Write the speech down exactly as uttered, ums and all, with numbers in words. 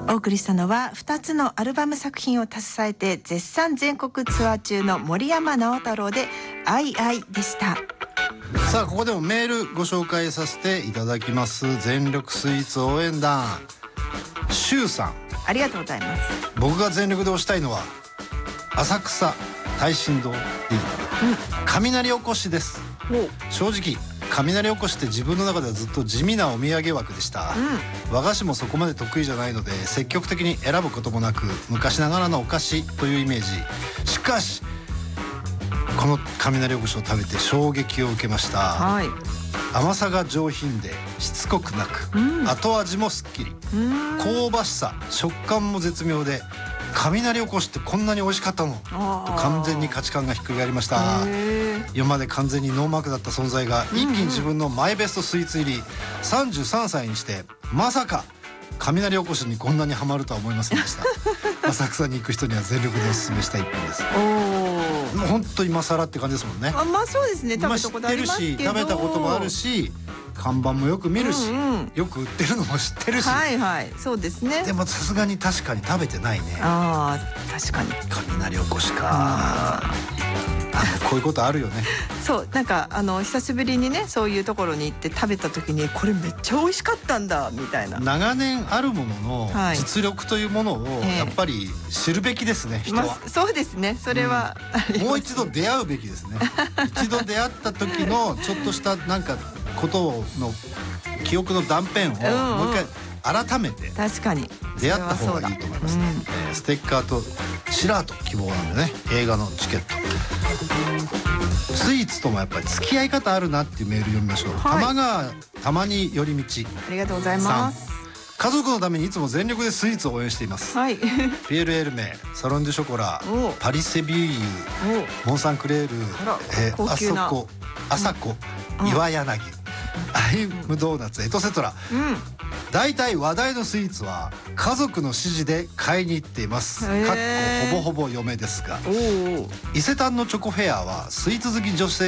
お送りしたのはふたつのアルバム作品を携えて絶賛全国ツアー中の森山直太朗でアイアイでした。 さあここでもメールご紹介させていただきます。全力スイーツ応援団しゅうさん、 ありがとうございます。 僕が全力で推したいのは浅草大神堂でいい、うん、雷おこしです。正直雷おこしって自分の中ではずっと地味なお土産枠でした、うん、和菓子もそこまで得意じゃないので積極的に選ぶこともなく昔ながらのお菓子というイメージ。しかしこの雷おこしを食べて衝撃を受けました、はい、甘さが上品でしつこくなく、うん、後味もすっきり、香ばしさ食感も絶妙で雷おこしってこんなに美味しかったのと完全に価値観がひっくり返りました。今まで完全にノーマークだった存在が一気に自分のマイベストスイーツ入り、さんじゅうさんさいにしてまさか雷おこしにこんなにハマるとは思いませんでした浅草に行く人には全力でおすすめした一品です。もう本当今更って感じですもんね。 あ、まあそうですね。食べたことありますけど、 食べたこともあるし看板もよく見るし、うんうん、よく売ってるのも知ってるし、 はいはい、そうですね。 でもさすがに確かに食べてないね。 ああ、確かに雷おこしか。こういうことあるよね。 そう、なんかあの久しぶりにねそういうところに行って食べた時にこれめっちゃ美味しかったんだみたいな。 長年あるものの実力というものをやっぱり知るべきですね、えー、人は、まあ、そうですね。それは、 うん、もう一度出会うべきですね一度出会った時のちょっとしたなんかことの記憶の断片をもう一回改めて確かに出会った方がいいと思いますね、うんえー、ステッカーとシラーと希望なんでね、映画のチケット。スイーツともやっぱり付き合い方あるなっていうメール読みましょう、はい、玉川たまに寄り道、 ありがとうございます。 家族のためにいつも全力でスイーツを応援しています、はい、ピエール・エルメ、サロン・デュ・ショコラ、パリ・セビューユ、モン・サン・クレール、えー、あそこ、あさこ、うん、岩柳、アイムドーナツ、エトセトラ、うん、大体話題のスイーツは家族の指示で買いに行っています。かっこほぼほぼ嫁ですが、伊勢丹のチョコフェアはスイーツ好き女性